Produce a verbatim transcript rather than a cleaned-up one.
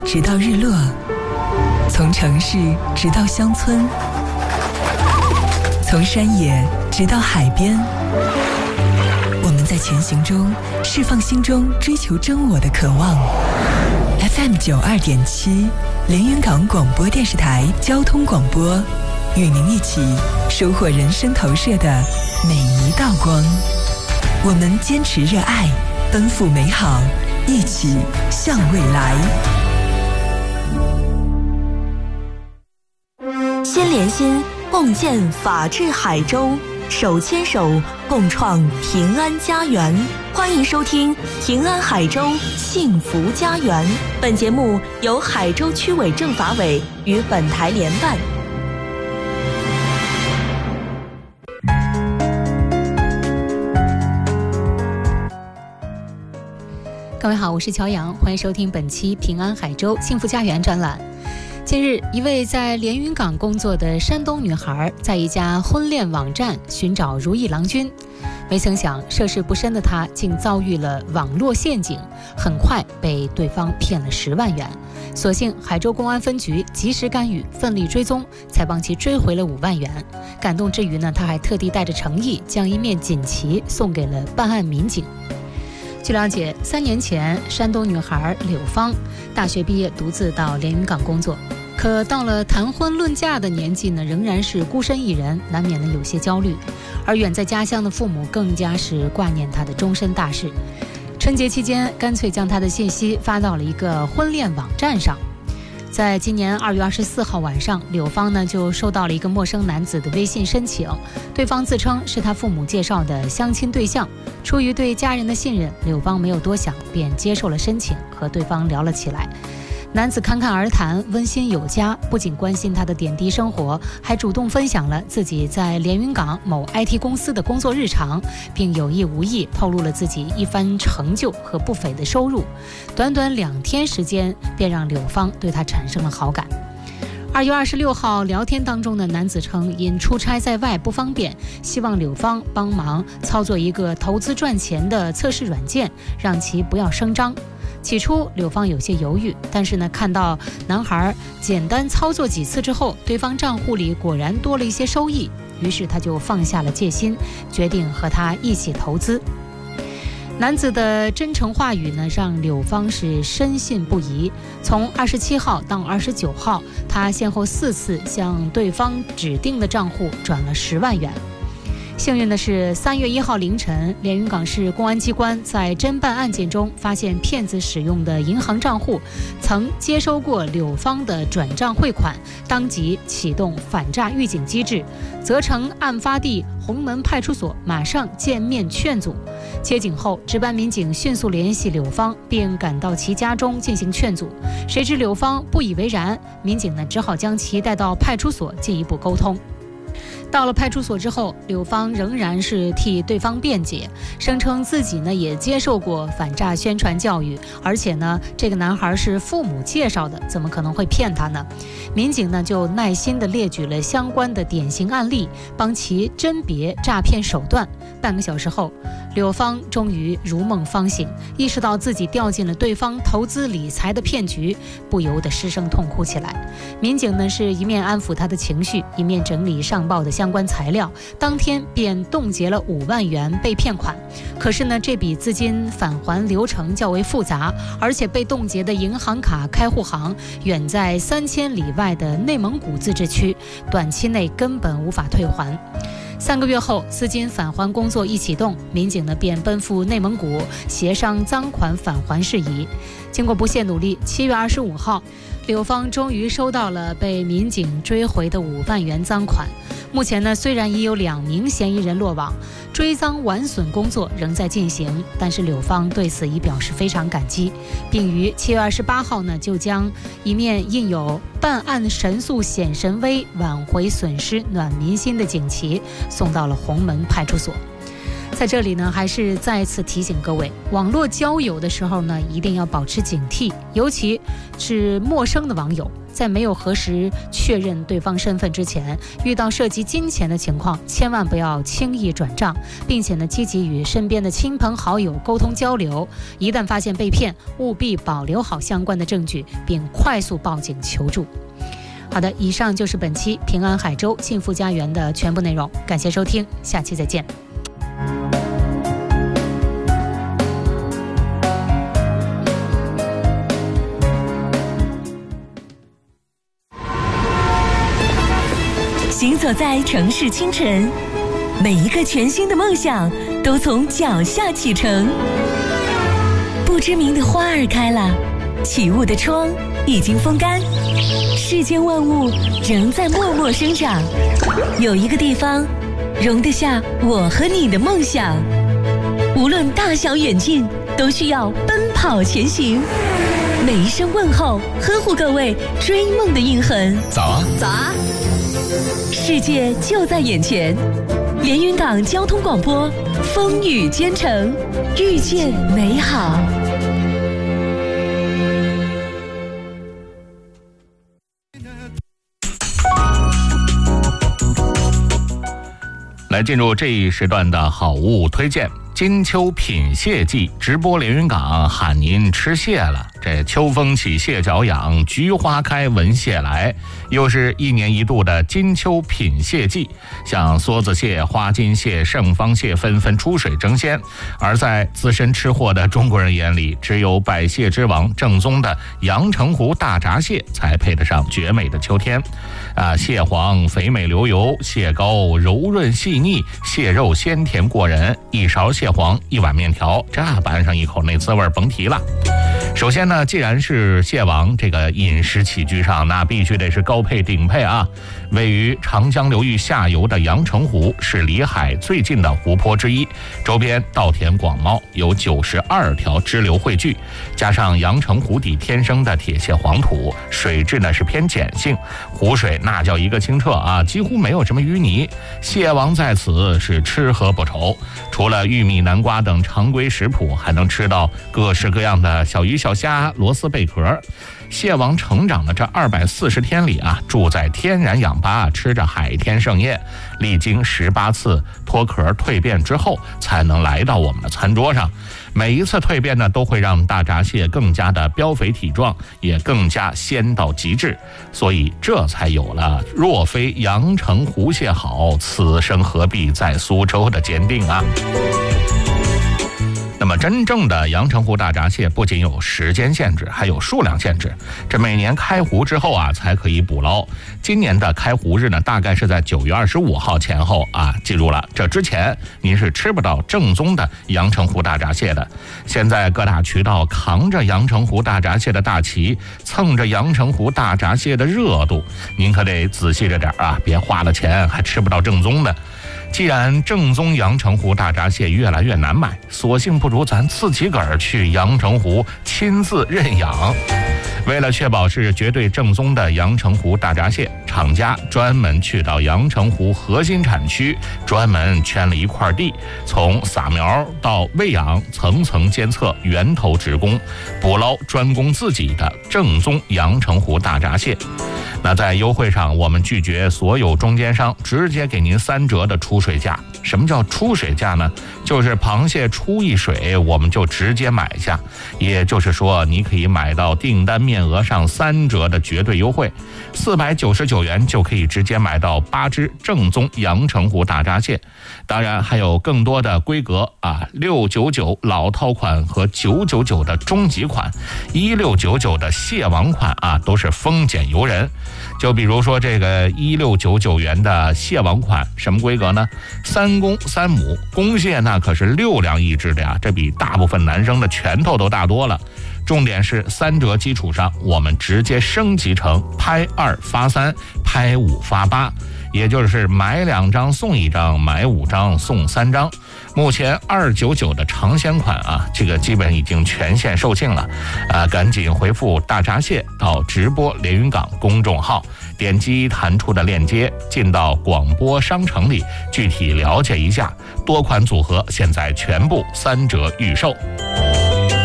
直到日落，从城市直到乡村，从山野直到海边，我们在前行中释放心中追求真我的渴望。F M 九二点七，连云港广播电视台交通广播，与您一起收获人生投射的每一道光。我们坚持热爱，奔赴美好，一起向未来。 心连心，共建法治海州，手牵手共创平安家园。欢迎收听平安海州幸福家园。本节目由海州区委政法委与本台联办。 各位好，我是乔阳，欢迎收听本期平安海州幸福家园专栏。近日，一位在连云港工作的山东女孩在一家婚恋网站寻找如意郎君，没曾想涉世不深的她竟遭遇了网络陷阱，很快被对方骗了十万元。所幸海州公安分局及时干预，奋力追踪，才帮其追回了五万元。感动之余呢，她还特地带着诚意将一面锦旗送给了办案民警。据了解，三年前，山东女孩柳芳大学毕业，独自到连云港工作。可到了谈婚论嫁的年纪呢，仍然是孤身一人，难免呢有些焦虑。而远在家乡的父母更加是挂念她的终身大事。春节期间，干脆将她的信息发到了一个婚恋网站上。在今年二月二十四号晚上，柳芳呢就收到了一个陌生男子的微信申请，对方自称是他父母介绍的相亲对象。出于对家人的信任，柳芳没有多想，便接受了申请，和对方聊了起来。男子侃侃而谈，温馨有加，不仅关心他的点滴生活，还主动分享了自己在连云港某 I T 公司的工作日常，并有意无意透露了自己一番成就和不菲的收入。短短两天时间，便让柳芳对他产生了好感。二月二十六号聊天当中呢，男子称因出差在外不方便，希望柳芳帮忙操作一个投资赚钱的测试软件，让其不要声张。起初柳芳有些犹豫，但是呢，看到男孩简单操作几次之后，对方账户里果然多了一些收益，于是他就放下了戒心，决定和他一起投资。男子的真诚话语呢，让柳芳是深信不疑。从二十七号到二十九号，他先后四次向对方指定的账户转了十万元。幸运的是，三月一号凌晨，连云港市公安机关在侦办案件中发现骗子使用的银行账户曾接收过柳芳的转账汇款，当即启动反诈预警机制，责成案发地红门派出所马上见面劝阻。接警后，值班民警迅速联系柳芳，并赶到其家中进行劝阻。谁知柳芳不以为然，民警呢只好将其带到派出所进一步沟通。到了派出所之后，柳芳仍然是替对方辩解，声称自己呢也接受过反诈宣传教育，而且呢这个男孩是父母介绍的，怎么可能会骗他呢？民警呢就耐心地列举了相关的典型案例，帮其甄别诈骗手段。半个小时后，柳芳终于如梦方醒，意识到自己掉进了对方投资理财的骗局，不由得失声痛哭起来。民警呢是一面安抚他的情绪，一面整理上报的相关材料，当天便冻结了五万元被骗款。可是呢，这笔资金返还流程较为复杂，而且被冻结的银行卡开户行远在三千里外的内蒙古自治区，短期内根本无法退还。三个月后，资金返还工作一启动，民警呢便奔赴内蒙古协商赃款返还事宜。经过不懈努力，七月二十五号，柳芳终于收到了被民警追回的五万元赃款。目前呢，虽然已有两名嫌疑人落网，追赃完损工作仍在进行，但是柳芳对此已表示非常感激，并于七月二十八号呢，就将一面印有“办案神速显神威，挽回损失暖民心”的锦旗送到了红门派出所。 在这里呢，还是再次提醒各位，网络交友的时候呢，一定要保持警惕，尤其是陌生的网友，在没有核实确认对方身份之前，遇到涉及金钱的情况，千万不要轻易转账，并且呢，积极与身边的亲朋好友沟通交流。一旦发现被骗，务必保留好相关的证据，并快速报警求助。好的，以上就是本期平安海州幸福家园的全部内容，感谢收听，下期再见。 行走在城市清晨，每一个全新的梦想都从脚下启程。不知名的花儿开了，起雾的窗已经风干，世间万物仍在默默生长。有一个地方容得下我和你的梦想，无论大小远近，都需要奔跑前行。每一声问候，呵护各位追梦的印痕。 早啊， 早啊！世界就在眼前，连云港交通广播，风雨兼程，遇见美好。 来进入这一时段的好物推荐。金秋品蟹季，直播连云港喊您吃蟹了。这秋风起，蟹脚痒，菊花开，闻蟹来，又是一年一度的金秋品蟹季。像梭子蟹、花金蟹、盛方蟹纷纷出水争先，而在资深吃货的中国人眼里，只有百蟹之王正宗的阳澄湖大闸蟹才配得上绝美的秋天。啊，蟹黄肥美流油，蟹膏柔润细腻，蟹肉鲜甜过人，一勺蟹黄，一碗面条，这拌上一口，那滋味甭提了。首先呢，既然是蟹王，这个饮食起居上那必须得是高配顶配啊。位于长江流域下游的阳澄湖是离海最近的湖泊之一，周边稻田广袤，有九十二条支流汇聚，加上阳澄湖底天生的铁蟹黄土，水质呢是偏碱性，湖水那叫一个清澈啊，几乎没有什么淤泥。蟹王在此是吃喝不愁，除了玉米、南瓜等常规食谱，还能吃到各式各样的小鱼小虾、螺丝贝壳。蟹王成长的这二百四十天里啊，住在天然氧吧，吃着海天盛宴，历经十八次脱壳蜕变之后，才能来到我们的餐桌上。每一次蜕变呢，都会让大闸蟹更加的膘肥体壮，也更加鲜到极致，所以这才有了若非阳澄湖蟹好，此生何必在苏州的坚定啊。那么真正的阳澄湖大闸蟹不仅有时间限制，还有数量限制，这每年开湖之后啊才可以捕捞。今年的开湖日呢，大概是在九月二十五号前后啊，记住了，这之前您是吃不到正宗的阳澄湖大闸蟹的。现在各大渠道扛着阳澄湖大闸蟹的大旗，蹭着阳澄湖大闸蟹的热度，您可得仔细着点啊，别花了钱还吃不到正宗的。既然正宗阳澄湖大闸蟹越来越难买，索性不如咱自己个儿去阳澄湖亲自认养。为了确保是绝对正宗的阳澄湖大闸蟹，厂家专门去到阳澄湖核心产区，专门圈了一块地，从撒苗到喂养，层层监测，源头直供，捕捞专供自己的正宗阳澄湖大闸蟹。那在优惠上，我们拒绝所有中间商，直接给您三折的出水价。什么叫出水价呢？就是螃蟹出一水，我们就直接买下。也就是说，你可以买到订单面额上三折的绝对优惠，四百九十九元就可以直接买到八只正宗阳澄湖大闸蟹。当然还有更多的规格啊，六九九老套款和九九九的中级款，一六九九的蟹王款啊，都是丰俭由人。就比如说这个一六九九元的蟹王款，什么规格呢？三公三母，公蟹那可是六两一只的呀，这比大部分男生的拳头都大多了。重点是三折基础上，我们直接升级成拍二发三，拍五发八。 也就是买两张送一张，买五张送三张。目前二九九的尝鲜款啊，这个基本已经全线售罄了，啊，赶紧回复大闸蟹到直播连云港公众号，点击弹出的链接，进到广播商城里，具体了解一下。多款组合现在全部三折预售。